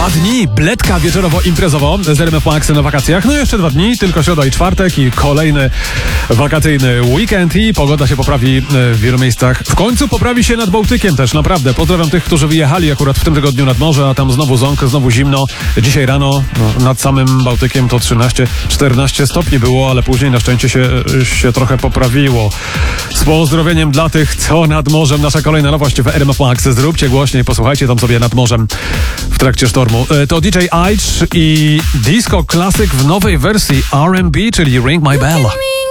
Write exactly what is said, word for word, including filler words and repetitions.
Dwa dni, bledka wieczorowo-imprezowo z R M F Max na wakacjach. No jeszcze dwa dni, tylko środa i czwartek i kolejny wakacyjny weekend i pogoda się poprawi w wielu miejscach. W końcu poprawi się nad Bałtykiem też, naprawdę. Pozdrawiam tych, którzy wyjechali akurat w tym tygodniu nad morze, a tam znowu ząk, znowu zimno. Dzisiaj rano no, nad samym Bałtykiem to trzynaście czternaście stopni było, ale później na szczęście się, się trochę poprawiło. Z pozdrowieniem dla tych, co nad morzem. Nasza kolejna nowość w R M F Max. Zróbcie głośniej, posłuchajcie tam sobie nad morzem w trakcie sztormu. To D J Aitch i Disco Classic w nowej wersji R and B, czyli Ring My Bell.